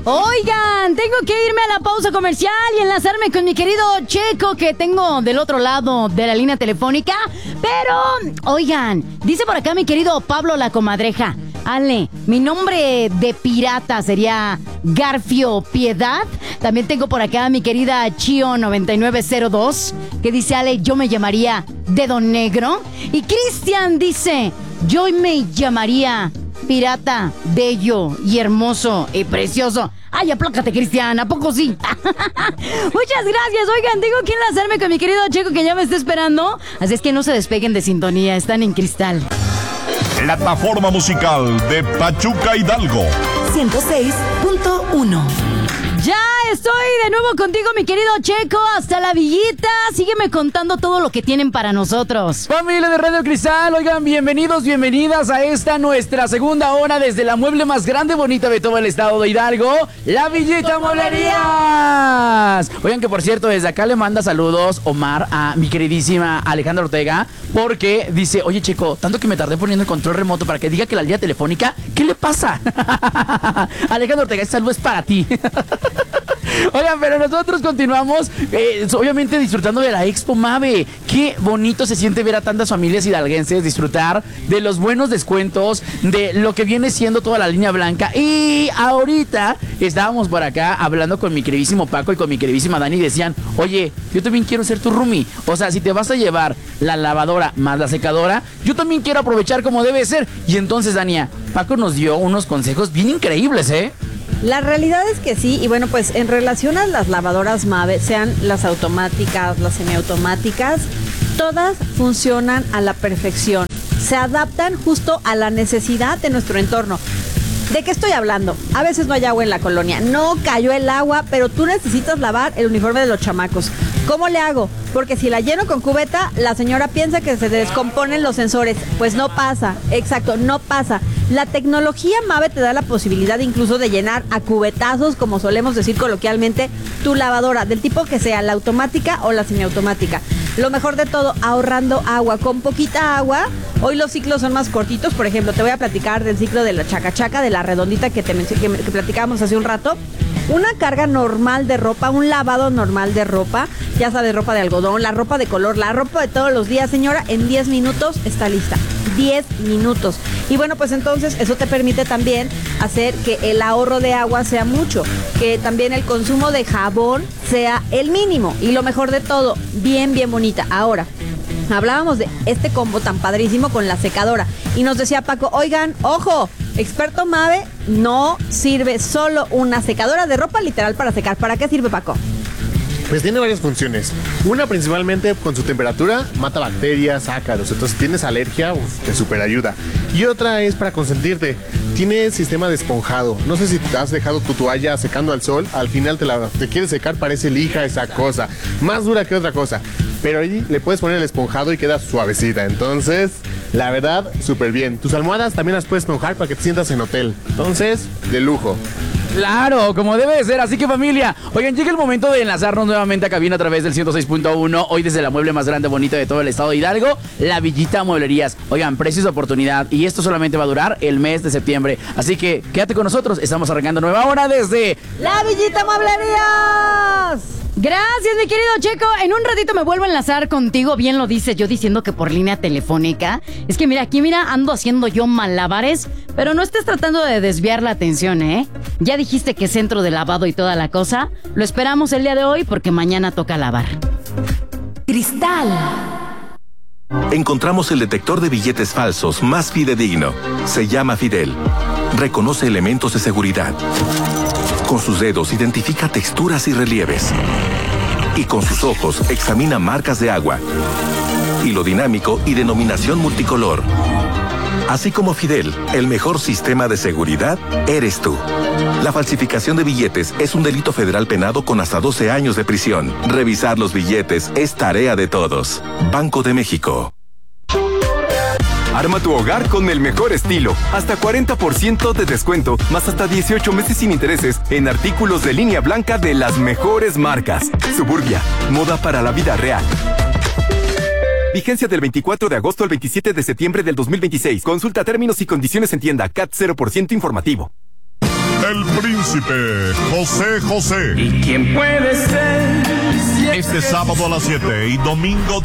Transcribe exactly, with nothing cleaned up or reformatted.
Oigan, tengo que irme a la pausa comercial y enlazarme con mi querido Checo que tengo del otro lado de la línea telefónica. Pero, oigan, dice por acá mi querido Pablo la Comadreja. Ale, mi nombre de pirata sería Garfio Piedad. También tengo por acá a mi querida Chio noventa y nueve cero dos, que dice, Ale, yo me llamaría Dedo Negro. Y Cristian dice, yo me llamaría Pirata, bello y hermoso y precioso. Ay, aplácate, Cristian, ¿a poco sí? Muchas gracias. Oigan, tengo que enlazarme con mi querido Checo que ya me está esperando. Así es que no se despeguen de sintonía, están en Cristal. Plataforma musical de Pachuca Hidalgo ciento seis punto uno. Ya estoy de nuevo contigo, mi querido Checo, hasta la villita. Sígueme contando todo lo que tienen para nosotros. Familia de Radio Cristal, oigan, bienvenidos, bienvenidas a esta nuestra segunda hora desde la mueble más grande, bonita de todo el estado de Hidalgo, la Villita Mueblerías. Oigan, que por cierto, desde acá le manda saludos Omar a mi queridísima Alejandra Ortega, porque dice, oye, Checo, tanto que me tardé poniendo el control remoto para que diga que la línea telefónica, ¿qué le pasa? Alejandra Ortega, este saludo es para ti. Oigan, pero nosotros continuamos, eh, obviamente disfrutando de la Expo Mave. Qué bonito se siente ver a tantas familias hidalguenses disfrutar de los buenos descuentos, de lo que viene siendo toda la línea blanca. Y ahorita estábamos por acá hablando con mi queridísimo Paco y con mi queridísima Dani y decían, oye, yo también quiero ser tu roomie. O sea, si te vas a llevar la lavadora más la secadora, yo también quiero aprovechar como debe ser. Y entonces, Dania, Paco nos dio unos consejos bien increíbles, ¿eh? La realidad es que sí, y bueno, pues en relación a las lavadoras Mave, sean las automáticas, las semiautomáticas, todas funcionan a la perfección. Se adaptan justo a la necesidad de nuestro entorno. ¿De qué estoy hablando? A veces no hay agua en la colonia, no cayó el agua, pero tú necesitas lavar el uniforme de los chamacos. ¿Cómo le hago? Porque si la lleno con cubeta, la señora piensa que se descomponen los sensores. Pues no pasa, exacto, no pasa. La tecnología Mave te da la posibilidad incluso de llenar a cubetazos, como solemos decir coloquialmente, tu lavadora, del tipo que sea, la automática o la semiautomática. Lo mejor de todo, ahorrando agua, con poquita agua. Hoy los ciclos son más cortitos, por ejemplo, te voy a platicar del ciclo de la chacachaca, de la redondita que, te, que, que platicábamos hace un rato. Una carga normal de ropa, un lavado normal de ropa, ya sabes, ropa de algodón, la ropa de color, la ropa de todos los días, señora, en diez minutos está lista. diez minutos. Y bueno, pues entonces eso te permite también hacer que el ahorro de agua sea mucho, que también el consumo de jabón sea el mínimo. Y lo mejor de todo, bien, bien bonita. Ahora, hablábamos de este combo tan padrísimo con la secadora. Y nos decía Paco, oigan, ojo, experto Mave, no sirve solo una secadora de ropa literal para secar. ¿Para qué sirve, Paco? Pues tiene varias funciones. Una, principalmente con su temperatura, mata bacterias, ácaros. Entonces, si tienes alergia, uf, te super ayuda. Y otra es para consentirte. Tiene sistema de esponjado. No sé si te has dejado tu toalla secando al sol, al final te la te quieres secar, parece lija esa cosa. Más dura que otra cosa. Pero ahí le puedes poner el esponjado y queda suavecita. Entonces, la verdad, súper bien. Tus almohadas también las puedes esponjar para que te sientas en hotel. Entonces, de lujo. Claro, como debe de ser, así que familia, oigan, llega el momento de enlazarnos nuevamente a cabina a través del ciento seis punto uno, hoy desde la mueble más grande, bonita de todo el estado de Hidalgo, la Villita Mueblerías. Oigan, precios de oportunidad, y esto solamente va a durar el mes de septiembre, así que quédate con nosotros, estamos arrancando nueva hora desde la Villita Mueblerías. Gracias, mi querido Checo. En un ratito me vuelvo a enlazar contigo. Bien lo dices, yo diciendo que por línea telefónica. Es que mira, aquí mira, ando haciendo yo malabares, pero no estés tratando de desviar la atención, ¿eh? Ya dijiste que centro de lavado y toda la cosa. Lo esperamos el día de hoy porque mañana toca lavar. Cristal. Encontramos el detector de billetes falsos más fidedigno. Se llama Fidel. Reconoce elementos de seguridad. Con sus dedos identifica texturas y relieves. Y con sus ojos examina marcas de agua, hilo dinámico y denominación multicolor. Así como Fidel, el mejor sistema de seguridad eres tú. La falsificación de billetes es un delito federal penado con hasta doce años de prisión. Revisar los billetes es tarea de todos. Banco de México. Arma tu hogar con el mejor estilo. Hasta cuarenta por ciento de descuento, más hasta dieciocho meses sin intereses en artículos de línea blanca de las mejores marcas. Suburbia, moda para la vida real. Vigencia del veinticuatro de agosto al veintisiete de septiembre del dos mil veintiséis. Consulta términos y condiciones en tienda. C A T cero por ciento informativo. El príncipe José José. ¿Y quién puede ser? Este sábado a las siete y domingo